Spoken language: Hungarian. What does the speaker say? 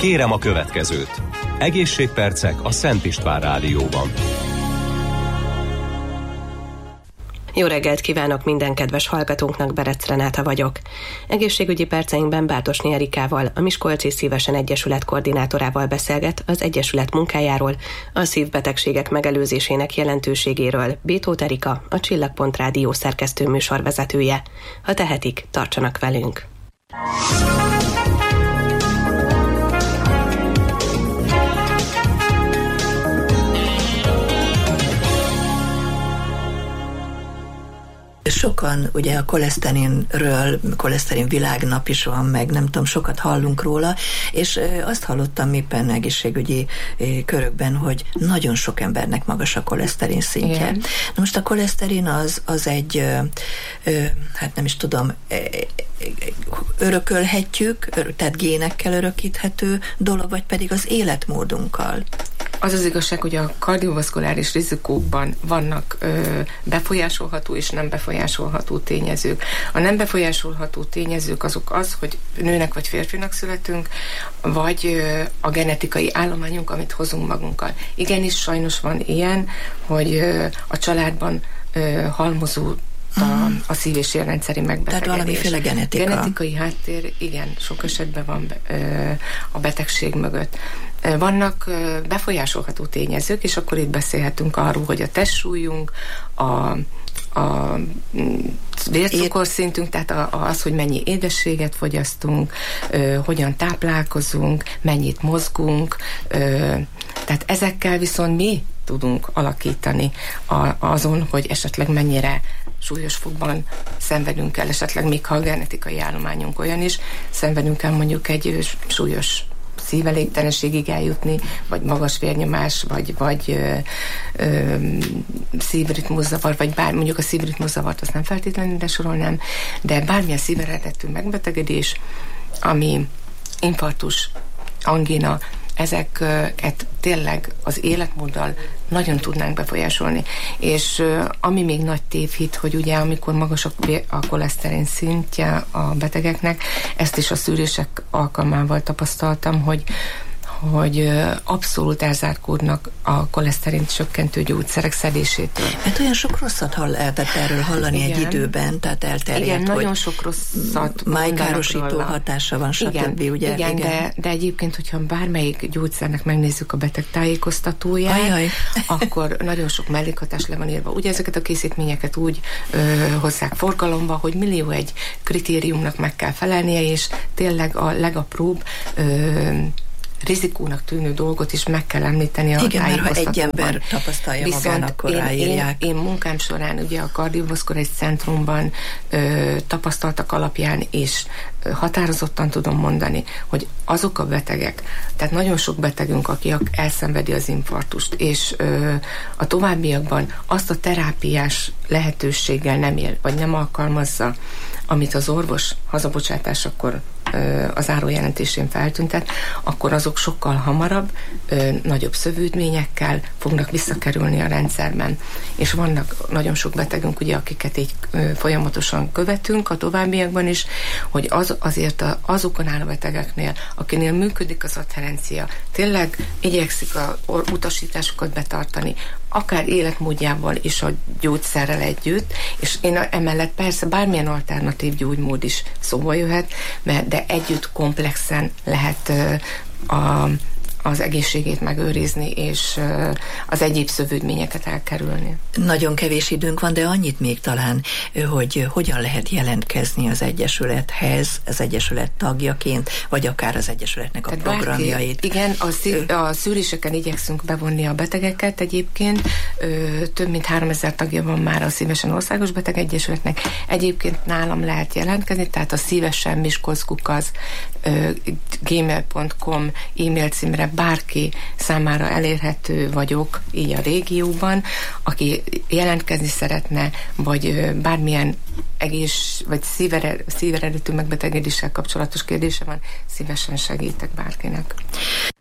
Kérem a következőt. Egészségpercek a Szent István Rádióban. Jó reggelt kívánok minden kedves hallgatónknak, Berec Renáta vagyok. Egészségügyi perceinkben Bártosné Erikával, a Miskolci Szívesen Egyesület koordinátorával beszélget az Egyesület munkájáról, a szívbetegségek megelőzésének jelentőségéről Bétóth Erika, a Csillagpont Rádió szerkesztő műsorvezetője. Ha tehetik, tartsanak velünk! Sokan ugye a koleszterin világnap is van, meg nem tudom, sokat hallunk róla, és azt hallottam éppen egészségügyi körökben, hogy nagyon sok embernek magas a koleszterin szintje. Igen. Na most a koleszterin az egy, hát nem is tudom, örökölhetjük, tehát génekkel örökíthető dolog, vagy pedig az életmódunkkal. Az az igazság, hogy a kardiovaszkuláris rizikókban vannak befolyásolható és nem befolyásolható tényezők. A nem befolyásolható tényezők azok az, hogy nőnek vagy férfinak születünk, vagy a genetikai állományunk, amit hozunk magunkkal. Igenis, sajnos van ilyen, hogy a családban halmozó a szív- és érrendszeri megbetegedés. Tehát valamiféle genetika. Genetikai háttér, igen, sok esetben van a betegség mögött. Vannak befolyásolható tényezők, és akkor itt beszélhetünk arról, hogy a testsúlyunk, a vércukorszintünk, tehát az, hogy mennyi édességet fogyasztunk, hogyan táplálkozunk, mennyit mozgunk, tehát ezekkel viszont mi tudunk alakítani azon, hogy esetleg mennyire súlyos fokban szenvedünk el, esetleg még ha a genetikai állományunk olyan is, szenvedünk el mondjuk egy súlyos szívelégtelenségig eljutni, vagy magas vérnyomás, vagy szívritmuszavar, vagy mondjuk a szívritmuszavart azt nem feltétlenül ide sorolnám, de bármilyen szíveredetű megbetegedés, ami infarktus, angina, ezeket tényleg az életmóddal nagyon tudnánk befolyásolni. És ami még nagy tévhit, hogy ugye amikor magas a koleszterin szintje a betegeknek, ezt is a szűrések alkalmával tapasztaltam, hogy abszolút elzárkódnak a koleszterint csökkentő gyógyszerek szedésétől. Mert olyan sok rosszat lehetett erről hallani. Igen. Egy időben, tehát elterjedt, igen, nagyon sok rosszat májkárosító hatása van, stb. Igen, ugye? Igen. De egyébként, hogyha bármelyik gyógyszernek megnézzük a betegtájékoztatóját, akkor nagyon sok mellékhatás le van írva. Ugye ezeket a készítményeket úgy hozzák forgalomba, hogy millió egy kritériumnak meg kell felelnie, és tényleg a legapróbb rizikónak tűnő dolgot is meg kell említeni a tájékoztatóban. Igen, mert ha egy ember tapasztalja magán, akkor ráírják. Én munkám során ugye a kardiovaszkuláris centrumban tapasztaltak alapján is határozottan tudom mondani, hogy azok a betegek, tehát nagyon sok betegünk, aki elszenvedi az infarktust, és a továbbiakban azt a terápiás lehetőséggel nem él, vagy nem alkalmazza, amit az orvos hazabocsátásakor az zárójelentésén feltüntet, akkor azok sokkal hamarabb, nagyobb szövődményekkel fognak visszakerülni a rendszerben. És vannak nagyon sok betegünk, ugye, akiket így folyamatosan követünk a továbbiakban is, hogy azért azokon álló betegeknél, akinél működik az adherencia, tényleg igyekszik a utasításokat betartani, akár életmódjával és a gyógyszerrel együtt, és én emellett persze bármilyen alternatív gyógymód is szóba jöhet, de együtt komplexen lehet az egészségét megőrizni, és az egyéb szövődményeket elkerülni. Nagyon kevés időnk van, de annyit még talán, hogy hogyan lehet jelentkezni az Egyesülethez, az Egyesület tagjaként, vagy akár az Egyesületnek a programjait. Igen, a szűréseken igyekszünk bevonni a betegeket egyébként. Több mint 3000 tagja van már a Szívesen Országos Beteg Egyesületnek. Egyébként nálam lehet jelentkezni, tehát a szívesen miskolckukac gmail.com e-mail címre bárki számára elérhető vagyok így a régióban, aki jelentkezni szeretne, vagy bármilyen vagy szíveredetű megbetegedéssel kapcsolatos kérdése van, szívesen segítek bárkinek.